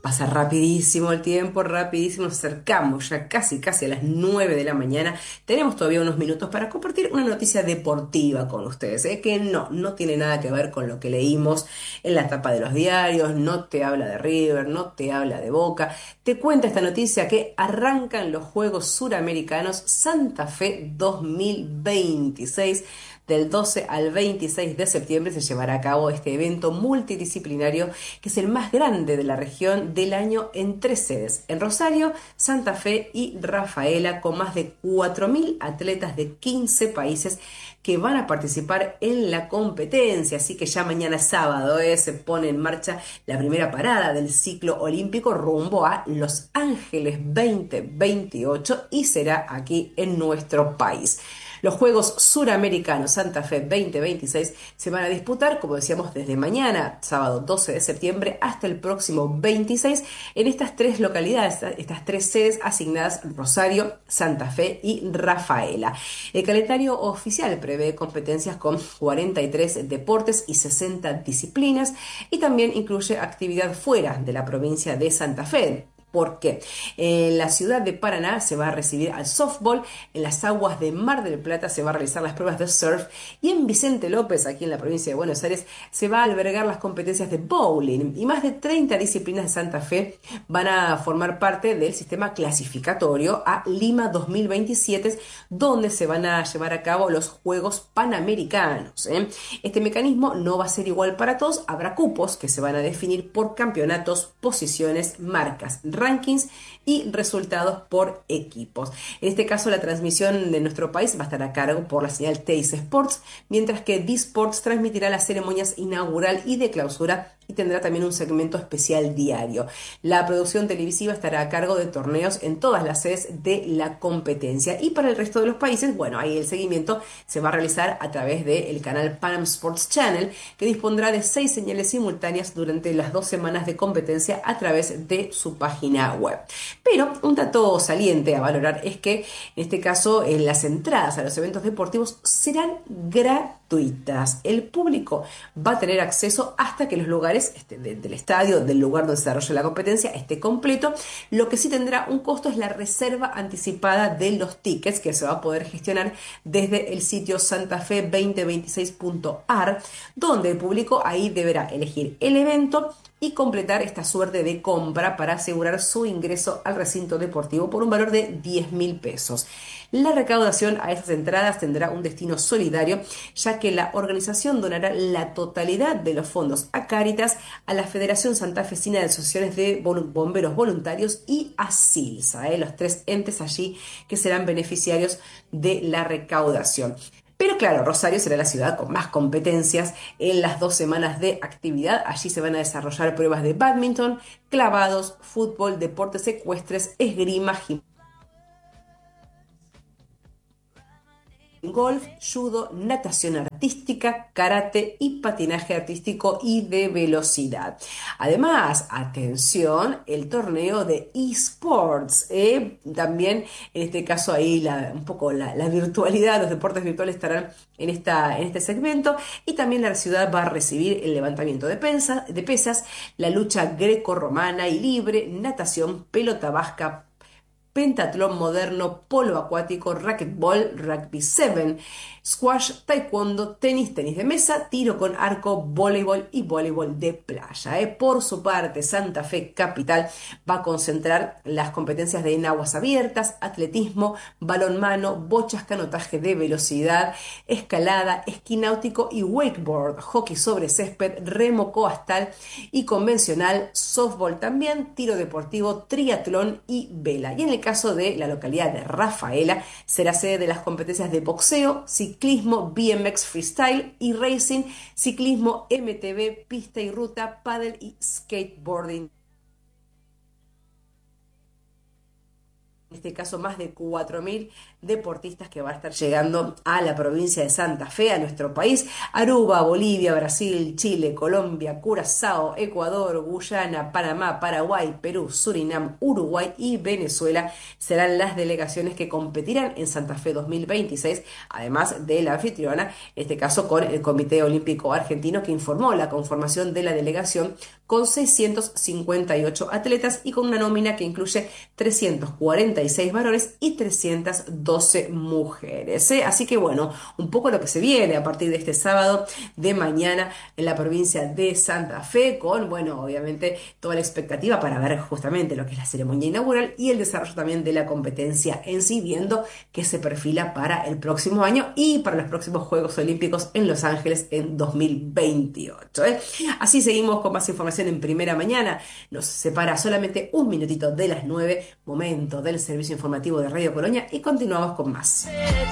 Pasa rapidísimo el tiempo, rapidísimo, nos acercamos ya casi a las 9 de la mañana. Tenemos todavía unos minutos para compartir una noticia deportiva con ustedes, que no tiene nada que ver con lo que leímos en la tapa de los diarios, no te habla de River, no te habla de Boca. Te cuenta esta noticia que arrancan los Juegos Suramericanos Santa Fe 2026. Del 12 al 26 de septiembre se llevará a cabo este evento multidisciplinario que es el más grande de la región del año en tres sedes, en Rosario, Santa Fe y Rafaela, con más de 4.000 atletas de 15 países que van a participar en la competencia. Así que ya mañana sábado se pone en marcha la primera parada del ciclo olímpico rumbo a Los Ángeles 2028 y será aquí en nuestro país. Los Juegos Suramericanos Santa Fe 2026 se van a disputar, como decíamos, desde mañana, sábado 12 de septiembre, hasta el próximo 26, en estas tres localidades, estas tres sedes asignadas: Rosario, Santa Fe y Rafaela. El calendario oficial prevé competencias con 43 deportes y 60 disciplinas, y también incluye actividad fuera de la provincia de Santa Fe. Porque en la ciudad de Paraná se va a recibir al softball, en las aguas de Mar del Plata se va a realizar las pruebas de surf y en Vicente López, aquí en la provincia de Buenos Aires, se va a albergar las competencias de bowling, y más de 30 disciplinas de Santa Fe van a formar parte del sistema clasificatorio a Lima 2027, donde se van a llevar a cabo los Juegos Panamericanos. Este mecanismo no va a ser igual para todos, habrá cupos que se van a definir por campeonatos, posiciones, marcas, rankings y resultados por equipos. En este caso, la transmisión de nuestro país va a estar a cargo por la señal Teis Sports, mientras que D-Sports transmitirá las ceremonias inaugural y de clausura y tendrá también un segmento especial diario. La producción televisiva estará a cargo de torneos en todas las sedes de la competencia, y para el resto de los países, bueno, ahí el seguimiento se va a realizar a través del canal Panam Sports Channel, que dispondrá de 6 señales simultáneas durante las 2 semanas de competencia a través de su página web. Pero un dato saliente a valorar es que en este caso las entradas a los eventos deportivos serán gratuitas. El público va a tener acceso hasta que los lugares del estadio, del lugar donde se desarrolla la competencia, esté completo. Lo que sí tendrá un costo es la reserva anticipada de los tickets, que se va a poder gestionar desde el sitio santafe2026.ar, donde el público ahí deberá elegir el evento y completar esta suerte de compra para asegurar su ingreso al recinto deportivo por un valor de 10.000 pesos. La recaudación a estas entradas tendrá un destino solidario, ya que la organización donará la totalidad de los fondos a Cáritas, a la Federación Santafesina de Asociaciones de Bomberos Voluntarios y a SILSA, los tres entes allí que serán beneficiarios de la recaudación. Pero claro, Rosario será la ciudad con más competencias en las 2 semanas de actividad. Allí se van a desarrollar pruebas de bádminton, clavados, fútbol, deportes ecuestres, esgrima, gimnasia, golf, judo, natación artística, karate y patinaje artístico y de velocidad. Además, atención, el torneo de eSports. También, en este caso, ahí un poco la virtualidad, los deportes virtuales estarán en este segmento. Y también la ciudad va a recibir el levantamiento de pesas, la lucha greco-romana y libre, natación, pelota vasca, pentatlón moderno, polo acuático, racquetball, rugby 7, squash, taekwondo, tenis de mesa, tiro con arco, voleibol y voleibol de playa. Por su parte, Santa Fe Capital va a concentrar las competencias de en aguas abiertas, atletismo, balonmano, bochas, canotaje de velocidad, escalada, esquí náutico y wakeboard, hockey sobre césped, remo coastal y convencional, softball también, tiro deportivo, triatlón y vela. Y en el caso de la localidad de Rafaela, será sede de las competencias de boxeo, ciclismo, BMX freestyle y racing, ciclismo, MTB, pista y ruta, paddle y skateboarding. en este caso más de 4.000 deportistas que va a estar llegando a la provincia de Santa Fe, a nuestro país. Aruba, Bolivia, Brasil, Chile, Colombia, Curazao, Ecuador, Guyana, Panamá, Paraguay, Perú, Surinam, Uruguay y Venezuela serán las delegaciones que competirán en Santa Fe 2026, además de la anfitriona, en este caso con el Comité Olímpico Argentino, que informó la conformación de la delegación con 658 atletas y con una nómina que incluye 346 varones y 312 mujeres. Así que bueno, un poco lo que se viene a partir de este sábado de mañana en la provincia de Santa Fe, con, bueno, obviamente toda la expectativa para ver justamente lo que es la ceremonia inaugural y el desarrollo también de la competencia en sí, viendo que se perfila para el próximo año y para los próximos Juegos Olímpicos en Los Ángeles en 2028. Así seguimos con más información en Primera Mañana. Nos separa solamente un minutito de las 9, momento del servicio informativo de Radio Colonia, y continuamos con más.